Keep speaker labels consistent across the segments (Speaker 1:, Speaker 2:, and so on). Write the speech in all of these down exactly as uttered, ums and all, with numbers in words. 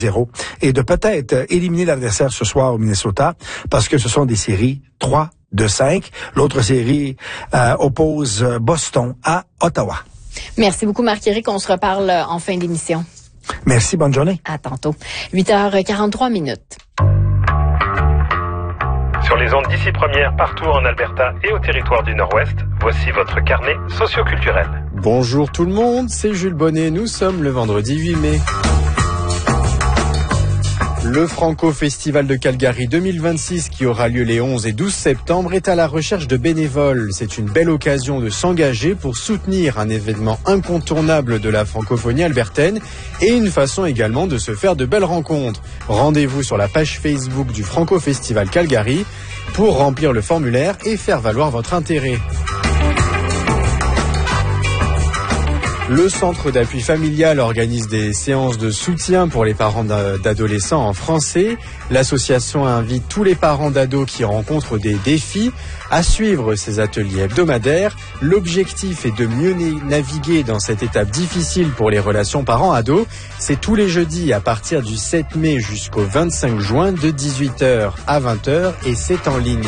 Speaker 1: zéro et de peut-être éliminer l'adversaire ce soir au Minnesota parce que ce sont des séries trois de cinq. L'autre série euh, oppose Boston à Ottawa.
Speaker 2: Merci beaucoup Marc-Éric. On se reparle en fin d'émission.
Speaker 1: Merci, bonne journée.
Speaker 2: À tantôt. huit heures quarante-trois minutes.
Speaker 3: Sur les ondes d'ici première, partout en Alberta et au territoire du Nord-Ouest, voici votre carnet socioculturel.
Speaker 4: Bonjour tout le monde, c'est Jules Bonnet. Nous sommes le vendredi huit mai. Le Franco Festival de Calgary deux mille vingt-six, qui aura lieu les onze et douze septembre, est à la recherche de bénévoles. C'est une belle occasion de s'engager pour soutenir un événement incontournable de la francophonie albertaine et une façon également de se faire de belles rencontres. Rendez-vous sur la page Facebook du Franco Festival Calgary pour remplir le formulaire et faire valoir votre intérêt. Le Centre d'appui familial organise des séances de soutien pour les parents d'adolescents en français. L'association invite tous les parents d'ados qui rencontrent des défis à suivre ces ateliers hebdomadaires. L'objectif est de mieux naviguer dans cette étape difficile pour les relations parents-ados. C'est tous les jeudis à partir du sept mai jusqu'au vingt-cinq juin de dix-huit heures à vingt heures et c'est en ligne.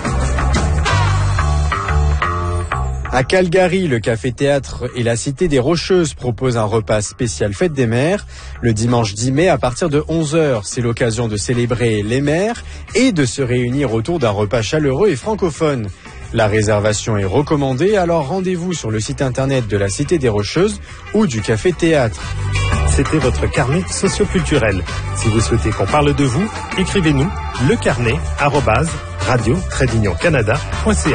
Speaker 4: À Calgary, le Café-Théâtre et la Cité des Rocheuses proposent un repas spécial Fête des Mères. Le dimanche dix mai, à partir de onze heures, c'est l'occasion de célébrer les mères et de se réunir autour d'un repas chaleureux et francophone. La réservation est recommandée, alors rendez-vous sur le site internet de la Cité des Rocheuses ou du Café-Théâtre.
Speaker 3: C'était votre carnet socioculturel. Si vous souhaitez qu'on parle de vous, écrivez-nous lecarnet arobase radio tiret union canada point c a.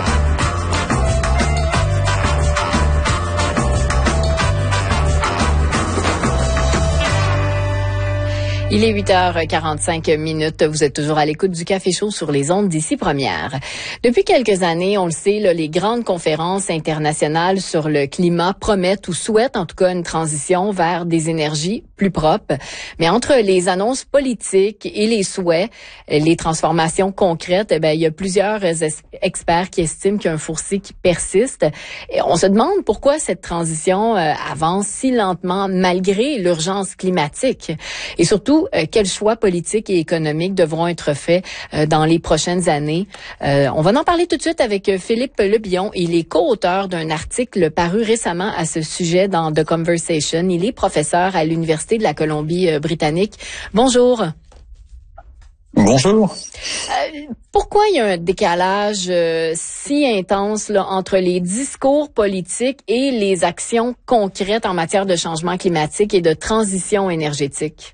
Speaker 2: Il est huit heures quarante-cinq minutes. Vous êtes toujours à l'écoute du Café Chaud sur les ondes d'ici première. Depuis quelques années, on le sait, là, les grandes conférences internationales sur le climat promettent ou souhaitent en tout cas une transition vers des énergies plus propres. Mais entre les annonces politiques et les souhaits, les transformations concrètes, eh bien, il y a plusieurs experts qui estiment qu'il y a un fossé qui persiste. Et on se demande pourquoi cette transition euh, avance si lentement malgré l'urgence climatique. Et surtout, Euh, quels choix politiques et économiques devront être faits euh, dans les prochaines années. Euh, on va en parler tout de suite avec Philippe Lebillon. Il est co-auteur d'un article paru récemment à ce sujet dans The Conversation. Il est professeur à l'Université de la Colombie-Britannique. Bonjour.
Speaker 5: Bonjour.
Speaker 2: Euh, pourquoi il y a un décalage euh, si intense là, entre les discours politiques et les actions concrètes en matière de changement climatique et de transition énergétique?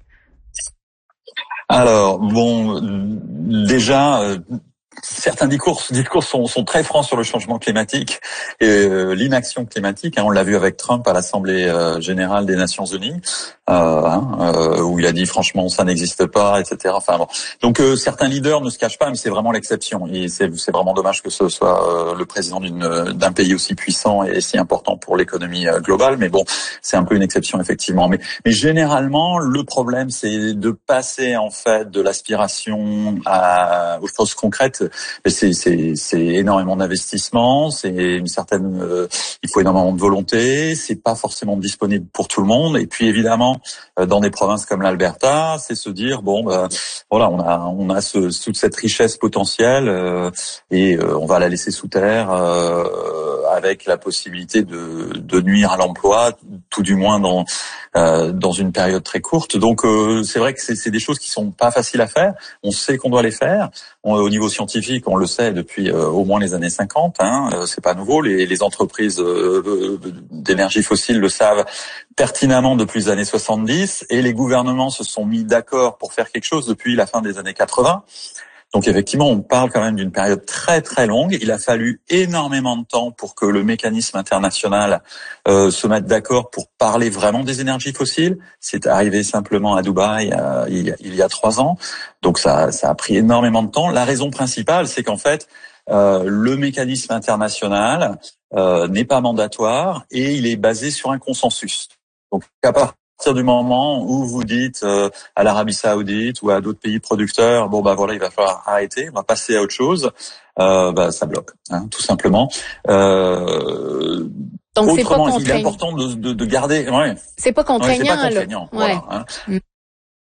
Speaker 5: Alors, bon, déjà, euh, certains discours, discours sont, sont très francs sur le changement climatique et euh, l'inaction climatique. Hein, on l'a vu avec Trump à l'Assemblée euh, générale des Nations Unies, euh, hein, euh, où il a dit franchement ça n'existe pas, et cetera. Enfin bon, donc euh, certains leaders ne se cachent pas, mais c'est vraiment l'exception. Et c'est, c'est vraiment dommage que ce soit euh, le président d'une, d'un pays aussi puissant et si important pour l'économie euh, globale. Mais bon, c'est un peu une exception effectivement. Mais, mais généralement, le problème c'est de passer en fait de l'aspiration à, aux choses concrètes. C'est, c'est, c'est énormément d'investissement, c'est une certaine, euh, il faut énormément de volonté, c'est pas forcément disponible pour tout le monde. Et puis évidemment, euh, dans des provinces comme l'Alberta, c'est se dire bon, ben, voilà, on a, on a ce, toute cette richesse potentielle euh, et euh, on va la laisser sous terre euh, avec la possibilité de, de nuire à l'emploi, tout du moins dans euh, dans une période très courte. Donc euh, c'est vrai que c'est, c'est des choses qui sont pas faciles à faire. On sait qu'on doit les faire. On, au niveau scientifique, on le sait depuis euh, au moins les années cinquante. Hein, euh, c'est pas nouveau. Les, les entreprises euh, d'énergie fossile le savent pertinemment depuis les années soixante-dix, et les gouvernements se sont mis d'accord pour faire quelque chose depuis la fin des années quatre-vingts. Donc effectivement, on parle quand même d'une période très très longue. Il a fallu énormément de temps pour que le mécanisme international euh, se mette d'accord pour parler vraiment des énergies fossiles. C'est arrivé simplement à Dubaï euh, il, y a, il y a trois ans. Donc ça, ça a pris énormément de temps. La raison principale, c'est qu'en fait, euh, le mécanisme international euh, n'est pas mandatoire et il est basé sur un consensus. Donc à part À partir du moment où vous dites euh, à l'Arabie Saoudite ou à d'autres pays producteurs, bon bah voilà, il va falloir arrêter, on va passer à autre chose, euh, bah ça bloque, hein, tout simplement. Euh,
Speaker 2: Donc
Speaker 5: autrement,
Speaker 2: c'est pas
Speaker 5: il est important de, de, de garder. Ouais.
Speaker 2: C'est pas contraignant.
Speaker 5: Ouais, c'est pas contraignant.
Speaker 2: Là. Ouais.
Speaker 5: Voilà, hein.